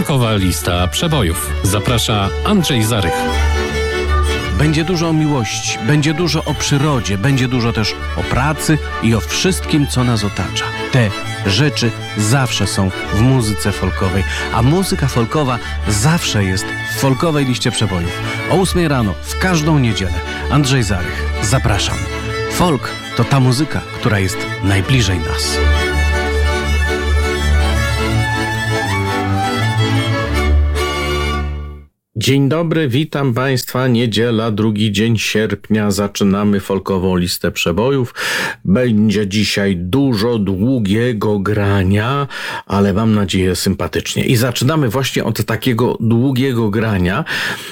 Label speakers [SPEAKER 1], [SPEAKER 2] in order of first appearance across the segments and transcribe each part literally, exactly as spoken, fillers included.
[SPEAKER 1] Folkowa lista przebojów. Zaprasza Andrzej Zarych.
[SPEAKER 2] Będzie dużo o miłości, będzie dużo o przyrodzie, będzie dużo też o pracy i o wszystkim, co nas otacza. Te rzeczy zawsze są w muzyce folkowej, a muzyka folkowa zawsze jest w folkowej liście przebojów. O ósmej rano, w każdą niedzielę. Andrzej Zarych, zapraszam. Folk to ta muzyka, która jest najbliżej nas.
[SPEAKER 3] Dzień dobry, witam Państwa. Niedziela, drugi dzień sierpnia. Zaczynamy folkową listę przebojów. Będzie dzisiaj dużo długiego grania, ale mam nadzieję sympatycznie. I zaczynamy właśnie od takiego długiego grania.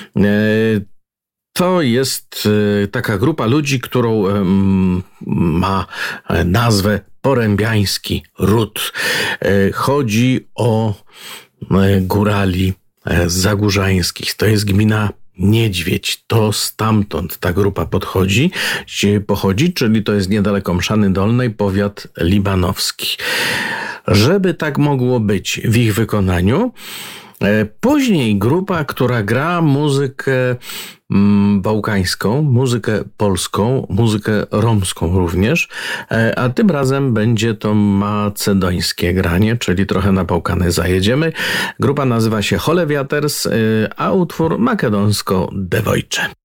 [SPEAKER 3] To jest taka grupa ludzi, którą ma nazwę Porębiański Ród. Chodzi o górali zagórzańskich. To jest gmina Niedźwiedź. To stamtąd ta grupa podchodzi, pochodzi, czyli to jest niedaleko Mszany Dolnej, powiat libanowski. Żeby tak mogło być w ich wykonaniu, później grupa, która gra muzykę bałkańską, muzykę polską, muzykę romską również, a tym razem będzie to macedońskie granie, czyli trochę na Bałkany zajedziemy. Grupa nazywa się Holewiaters, a utwór makedonsko-dewojcze.